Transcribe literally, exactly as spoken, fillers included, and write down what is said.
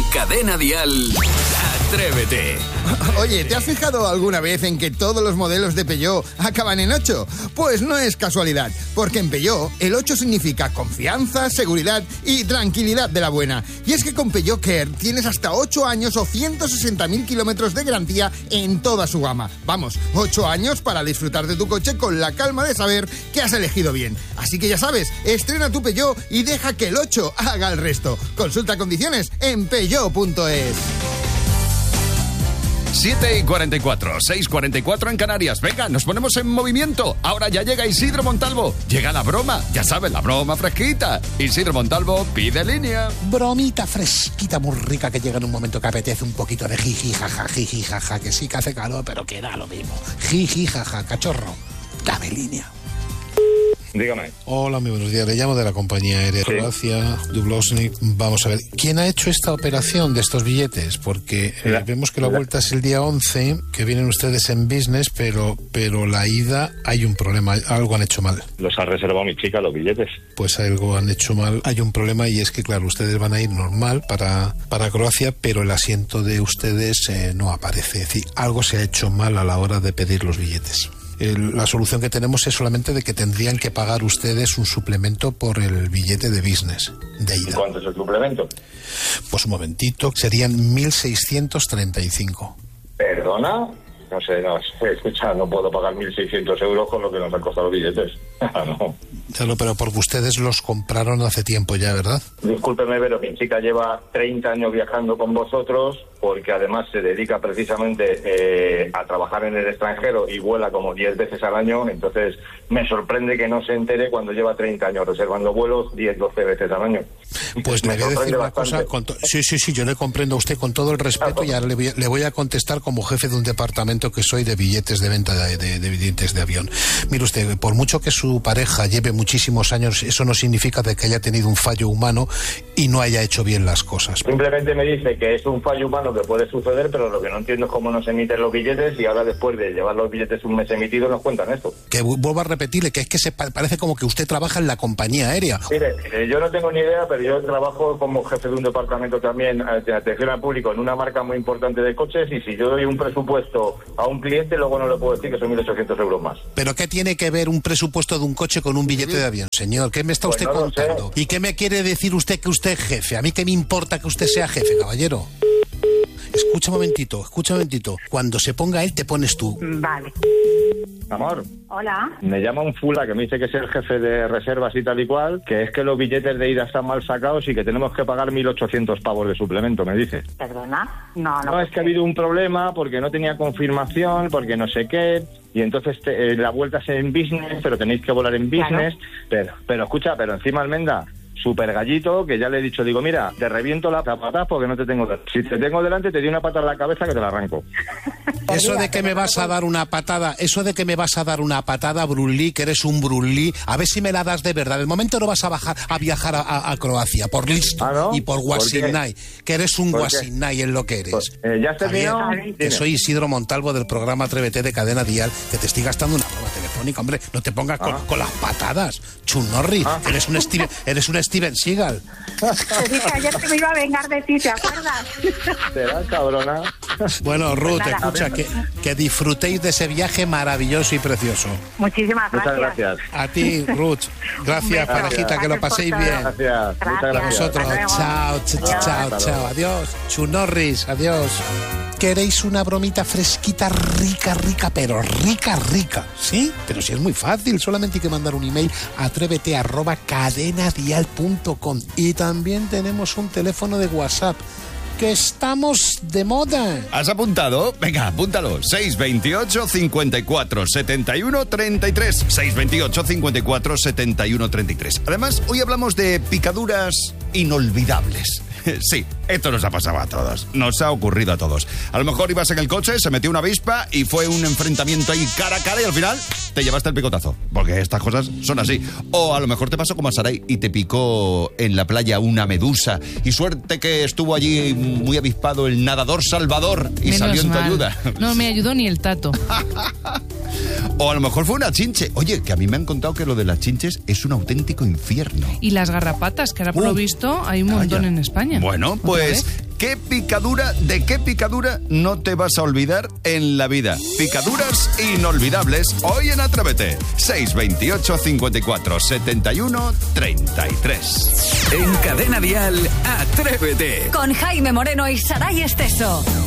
Cadena Dial, Atrévete. Oye, ¿te has fijado alguna vez en que todos los modelos de Peugeot acaban en ocho? Pues no es casualidad, porque en Peugeot el ocho significa confianza, seguridad y tranquilidad de la buena. Y es que con Peugeot Care tienes hasta ocho años o ciento sesenta mil kilómetros de garantía en toda su gama. Vamos, ocho años para disfrutar de tu coche con la calma de saber que has elegido bien. Así que ya sabes, estrena tu Peugeot y deja que el ocho haga el resto. Consulta condiciones en peugeot punto es. siete y cuarenta y cuatro, seis y cuarenta y cuatro en Canarias. Venga, nos ponemos en movimiento. Ahora ya llega Isidro Montalvo. Llega la broma, ya sabes, la broma fresquita. Isidro Montalvo pide línea. Bromita fresquita, muy rica, que llega en un momento que apetece un poquito de jiji, jaja, jiji, jaja, que sí que hace calor, pero que da lo mismo. Jiji, jaja, cachorro, dame línea. Dígame. Hola, muy buenos días. Le llamo de la compañía aérea sí. Croacia, Dubrovnik. Vamos a ver, ¿quién ha hecho esta operación de estos billetes? Porque eh, vemos que la vuelta es el día once, que vienen ustedes en business, pero pero la ida hay un problema, algo han hecho mal. Los ha reservado mi chica, los billetes. Pues algo han hecho mal, hay un problema y es que, claro, ustedes van a ir normal para, para Croacia, pero el asiento de ustedes eh, no aparece. Es decir, algo se ha hecho mal a la hora de pedir los billetes. El, la solución que tenemos es solamente de que tendrían que pagar ustedes un suplemento por el billete de business de ida. ¿Y cuánto es el suplemento? Pues un momentito, serían mil seiscientos treinta y cinco. ¿Perdona? No sé, no sé, escucha, no puedo pagar mil seiscientos euros con lo que nos han costado los billetes. No. Claro, pero porque ustedes los compraron hace tiempo ya, ¿verdad? Discúlpeme, pero mi chica lleva treinta años viajando con vosotros, porque además se dedica precisamente eh, a trabajar en el extranjero y vuela como diez veces al año. Entonces me sorprende que no se entere cuando lleva treinta años reservando vuelos diez, doce veces al año. Pues le voy a decir una cosa, con to- sí, sí, sí, yo le comprendo a usted con todo el respeto y ahora le voy, a, le voy a contestar como jefe de un departamento que soy de billetes de venta de, de, de billetes de avión. Mire usted, por mucho que su pareja lleve muchísimos años, eso no significa de que haya tenido un fallo humano y no haya hecho bien las cosas. Simplemente me dice que es un fallo humano que puede suceder, pero lo que no entiendo es cómo no se emiten los billetes y ahora después de llevar los billetes un mes emitidos nos cuentan esto. Que vuelvo a repetirle que es que se pa- parece como que usted trabaja en la compañía aérea. Mire, eh, yo no tengo ni idea, pero yo trabajo como jefe de un departamento también de atención al público en una marca muy importante de coches y si yo doy un presupuesto a un cliente, luego no le puedo decir que son mil ochocientos euros más. ¿Pero qué tiene que ver un presupuesto de un coche con un billete de avión, señor? ¿Qué me está Pues usted no lo contando? sé. ¿Y qué me quiere decir usted que usted es jefe? ¿A mí qué me importa que usted sea jefe, caballero? Escucha un momentito, escucha un momentito. Cuando se ponga él, te pones tú. Vale. Amor. Hola. Me llama un fula que me dice que es el jefe de reservas y tal y cual, que es que los billetes de ida están mal sacados y que tenemos que pagar mil ochocientos pavos de suplemento, me dice. ¿Perdona? No, no. No, es que ha habido un problema porque no tenía confirmación, porque no sé qué, y entonces te, eh, la vuelta es en business, pero tenéis que volar en business, claro. pero, pero escucha, pero encima Almenda, súper gallito, que ya le he dicho, digo, mira, te reviento la patada porque no te tengo delante. Si te tengo delante, te doy una patada en la cabeza que te la arranco. Eso de que me vas a dar una patada, eso de que me vas a dar una patada, Brulí, que eres un Brulí, a ver si me la das de verdad. El momento no vas a bajar a viajar a, a, a Croacia, por listo, ¿Ah, no? y por Guasignay, que eres un Guasignay en lo que eres. Pues, eh, ya te mío. Que soy Isidro Montalvo del programa Atrévete de Cadena Dial, que te estoy gastando una broma telefónica, hombre, no te pongas con, ah. con las patadas, Chunorri, ah. eres un Steven, eres un Steven Seagal. Te dije ayer que me iba a vengar de ti, ¿te acuerdas? Será cabrona. Bueno, Ruth, Pues escucha, que, que disfrutéis de ese viaje maravilloso y precioso. Muchísimas gracias. Muchas gracias. A ti, Ruth. Gracias, parejita, que lo paséis bien. Gracias. Gracias. Muchas gracias. Nosotros, chao, ch- ch- chao, chao, adiós. Chunorris, adiós. ¿Queréis una bromita fresquita, rica, rica, pero rica, rica? ¿Sí? Pero si es muy fácil, solamente hay que mandar un email a atrévete arroba cadenadial punto com. Y también tenemos un teléfono de WhatsApp, que estamos de moda. ¿Has apuntado? Venga, apúntalo. seis veintiocho, cincuenta y cuatro, setenta y uno, treinta y tres. seis veintiocho, cincuenta y cuatro, setenta y uno, treinta y tres. Además, hoy hablamos de picaduras inolvidables. Sí, esto nos ha pasado a todos. Nos ha ocurrido a todos. A lo mejor ibas en el coche, se metió una avispa y fue un enfrentamiento ahí cara a cara y al final te llevaste el picotazo. Porque estas cosas son así. O a lo mejor te pasó como a Saray y te picó en la playa una medusa. Y suerte que estuvo allí muy avispado el nadador Salvador y Menos salió en tu mal. ayuda. No me ayudó ni el tato. O a lo mejor fue una chinche. Oye, que a mí me han contado que lo de las chinches es un auténtico infierno. Y las garrapatas, que ahora por Uh, lo visto hay un montón calla. en España. Bueno, ¿Otra pues vez? ¿Qué picadura, de qué picadura no te vas a olvidar en la vida? Picaduras inolvidables hoy en Atrévete. seis veintiocho, cincuenta y cuatro, setenta y uno, treinta y tres. En Cadena Dial, Atrévete. Con Jaime Moreno y Saray Esteso.